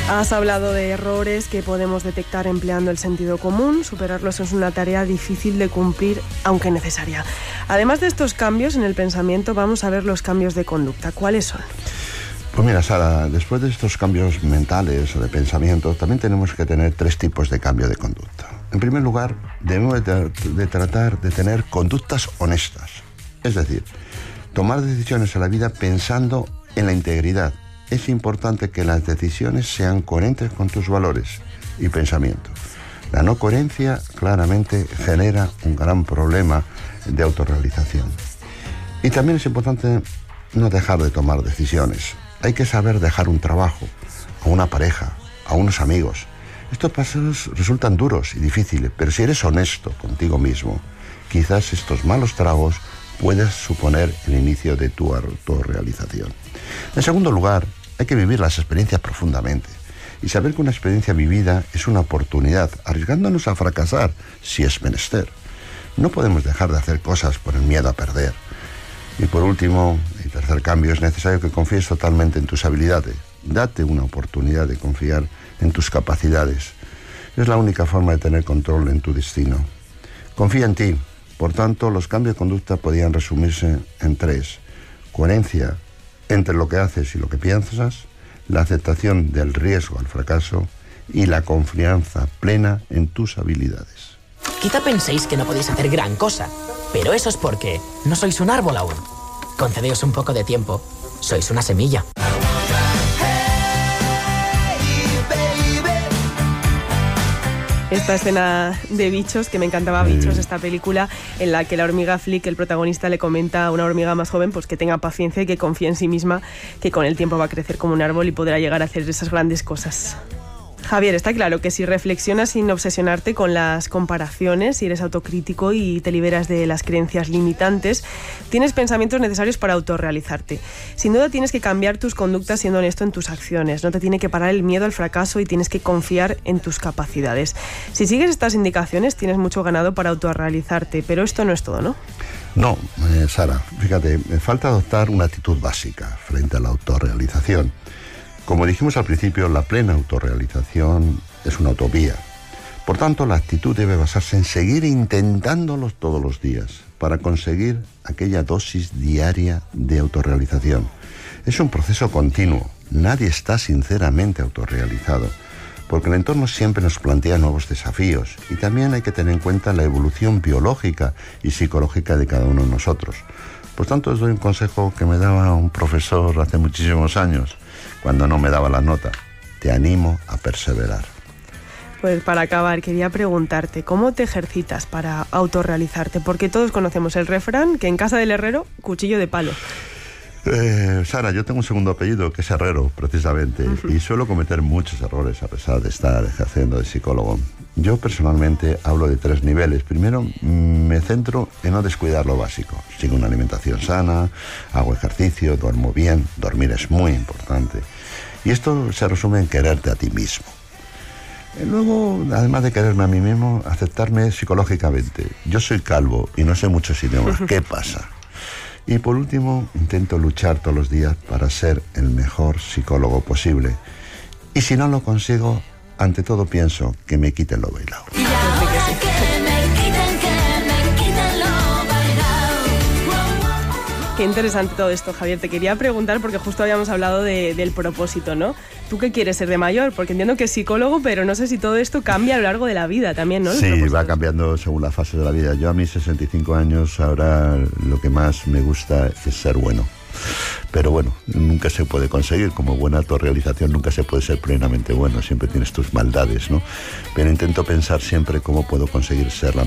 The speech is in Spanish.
Has hablado de errores que podemos detectar empleando el sentido común. Superarlos es una tarea difícil de cumplir, aunque necesaria. Además de estos cambios en el pensamiento, vamos a ver los cambios de conducta. ¿Cuáles son? Pues mira, Sara, después de estos cambios mentales o de pensamiento, también tenemos que tener 3 tipos de cambio de conducta. En primer lugar, debemos de tratar de tener conductas honestas. Es decir, tomar decisiones en la vida pensando en la integridad. Es importante que las decisiones sean coherentes con tus valores y pensamientos. La no coherencia claramente genera un gran problema de autorrealización. Y también es importante no dejar de tomar decisiones. Hay que saber dejar un trabajo, a una pareja, a unos amigos. Estos pasos resultan duros y difíciles, pero si eres honesto contigo mismo, quizás estos malos tragos puedan suponer el inicio de tu autorrealización. En segundo lugar, hay que vivir las experiencias profundamente y saber que una experiencia vivida es una oportunidad, arriesgándonos a fracasar si es menester. No podemos dejar de hacer cosas por el miedo a perder. Y por último, y tercer cambio, es necesario que confíes totalmente en tus habilidades. Date una oportunidad de confiar en tus capacidades. Es la única forma de tener control en tu destino. Confía en ti. Por tanto, los cambios de conducta podrían resumirse en 3. Coherencia entre lo que haces y lo que piensas, la aceptación del riesgo al fracaso y la confianza plena en tus habilidades. Quizá penséis que no podéis hacer gran cosa, pero eso es porque no sois un árbol aún. Concedeos un poco de tiempo, sois una semilla. Esta escena de Bichos, que me encantaba Bichos, esta película en la que la hormiga Flick, el protagonista, le comenta a una hormiga más joven pues que tenga paciencia y que confíe en sí misma, que con el tiempo va a crecer como un árbol y podrá llegar a hacer esas grandes cosas. Javier, está claro que si reflexionas sin obsesionarte con las comparaciones, si eres autocrítico y te liberas de las creencias limitantes, tienes pensamientos necesarios para autorrealizarte. Sin duda tienes que cambiar tus conductas siendo honesto en tus acciones. No te tiene que parar el miedo al fracaso y tienes que confiar en tus capacidades. Si sigues estas indicaciones, tienes mucho ganado para autorrealizarte, pero esto no es todo, ¿no? No, Sara, fíjate, me falta adoptar una actitud básica frente a la autorrealización. Como dijimos al principio, la plena autorrealización es una utopía. Por tanto, la actitud debe basarse en seguir intentándolo todos los días para conseguir aquella dosis diaria de autorrealización. Es un proceso continuo. Nadie está sinceramente autorrealizado, porque el entorno siempre nos plantea nuevos desafíos y también hay que tener en cuenta la evolución biológica y psicológica de cada uno de nosotros. Por tanto, os doy un consejo que me daba un profesor hace muchísimos años, cuando no me daba la nota. Te animo a perseverar. Pues para acabar, quería preguntarte, ¿cómo te ejercitas para autorrealizarte? Porque todos conocemos el refrán que en casa del herrero, cuchillo de palo. Sara, yo tengo un segundo apellido que es Herrero, precisamente, y suelo cometer muchos errores a pesar de estar ejerciendo de psicólogo. Yo personalmente hablo de 3 niveles. Primero, me centro en no descuidar lo básico. Sigo una alimentación sana, hago ejercicio, duermo bien. Dormir es muy importante. Y esto se resume en quererte a ti mismo. Luego, además de quererme a mí mismo, aceptarme psicológicamente. Yo soy calvo y no sé muchos idiomas. ¿Qué pasa? Y por último, intento luchar todos los días para ser el mejor psicólogo posible. Y si no lo consigo, ante todo pienso que me quiten lo bailado. Qué interesante todo esto, Javier. Te quería preguntar, porque justo habíamos hablado del propósito, ¿no? ¿Tú qué quieres ser de mayor? Porque entiendo que es psicólogo, pero no sé si todo esto cambia a lo largo de la vida también, ¿no? Sí, va cambiando según la fase de la vida. Yo a mis 65 años ahora lo que más me gusta es ser bueno. Pero bueno, nunca se puede conseguir. Como buena autorrealización nunca se puede ser plenamente bueno. Siempre tienes tus maldades, ¿no? Pero intento pensar siempre cómo puedo conseguir ser la